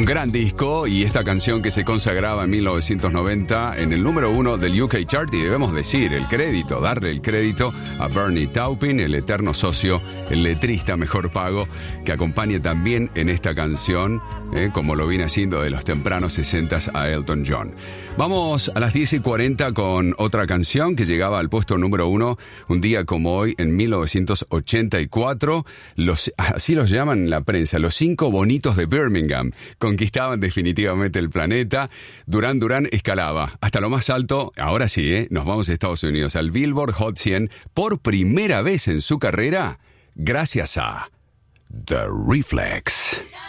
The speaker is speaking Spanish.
Un gran disco, y esta canción que se consagraba en 1990 en el número 1 del UK Chart, y debemos decir darle el crédito a Bernie Taupin, el eterno socio, el letrista mejor pago, que acompaña también en esta canción, como lo viene haciendo de los tempranos 60s a Elton John. Vamos a las 10:40 con otra canción que llegaba al puesto número 1 un día como hoy en 1984. Así los llaman en la prensa, los 5 bonitos de Birmingham. Conquistaban definitivamente el planeta. Duran Duran escalaba hasta lo más alto. Ahora sí, nos vamos a Estados Unidos, al Billboard Hot 100 por primera vez en su carrera, gracias a The Reflex.